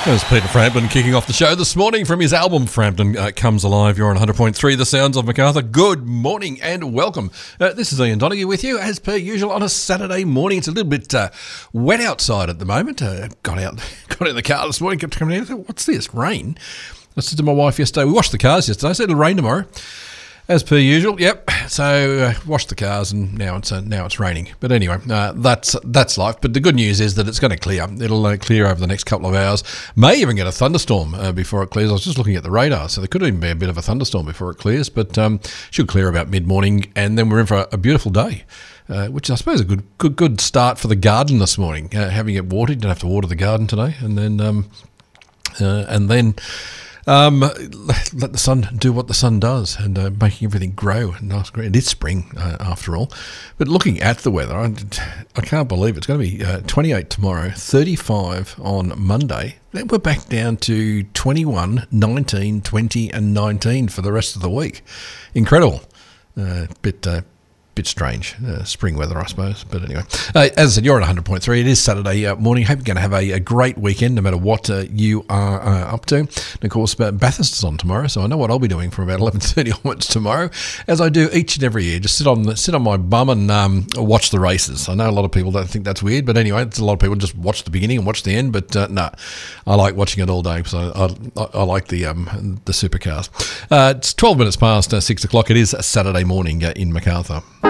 There's Peter Frampton kicking off the show this morning from his album Frampton Comes Alive. You're on 100.3 The Sounds of Macarthur. Good morning and welcome. This is Ian Donoghue with you as per usual on a Saturday morning. It's a little bit wet outside at the moment. Got in the car this morning, kept coming in. I thought, what's this, rain? I said to my wife yesterday, we washed the cars yesterday. I said it'll rain tomorrow. As per usual, yep. So washed the cars, and now it's raining. But anyway, that's life. But the good news is that it's going to clear. It'll clear over the next couple of hours. May even get a thunderstorm before it clears. I was just looking at the radar, so there could even be a bit of a thunderstorm before it clears. But should clear about mid-morning, and then we're in for a beautiful day. Which I suppose is a good start for the garden this morning. Having it watered, you don't have to water the garden today, and then. Let the sun do what the sun does, and making everything grow and nice. It is spring after all. But looking at the weather, I can't believe it's going to be 28 tomorrow, 35 on Monday. Then we're back down to 21, 19, 20 and 19 for the rest of the week. Incredible. Bit strange spring weather, I suppose, but anyway, as I said, you're at 100.3. It is Saturday morning. Hope you're going to have a great weekend no matter what you are up to. And of course, Bathurst is on tomorrow, so I know what I'll be doing from about 11:30 onwards tomorrow, as I do each and every year. Just sit on my bum and watch the races. I know a lot of people don't think that's weird, but anyway, it's a lot of people just watch the beginning and watch the end. But no, I like watching it all day because I like the supercars. It's 12 minutes past 6 o'clock. It is a Saturday morning in Macarthur.